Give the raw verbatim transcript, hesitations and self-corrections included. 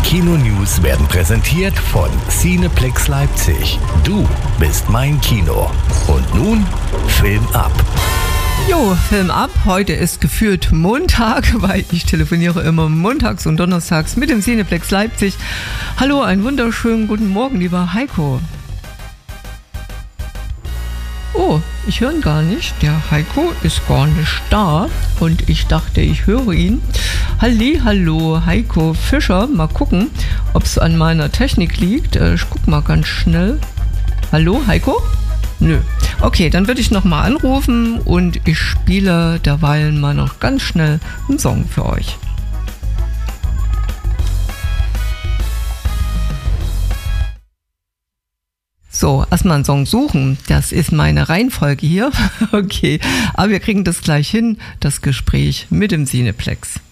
Kino-News werden präsentiert von Cineplex Leipzig. Du bist mein Kino. Und nun Film ab. Jo, Film ab. Heute ist gefühlt Montag, weil ich telefoniere immer montags und donnerstags mit dem Cineplex Leipzig. Hallo, einen wunderschönen guten Morgen, lieber Heiko. Oh, ich höre ihn gar nicht. Der Heiko ist gar nicht da und ich dachte, ich höre ihn. Halli, hallo, Heiko Fischer. Mal gucken, ob es an meiner Technik liegt. Ich guck mal ganz schnell. Hallo, Heiko? Nö. Okay, dann würde ich nochmal anrufen und ich spiele derweil mal noch ganz schnell einen Song für euch. So, erstmal einen Song suchen. Das ist meine Reihenfolge hier. Okay, aber wir kriegen das gleich hin, das Gespräch mit dem Cineplex.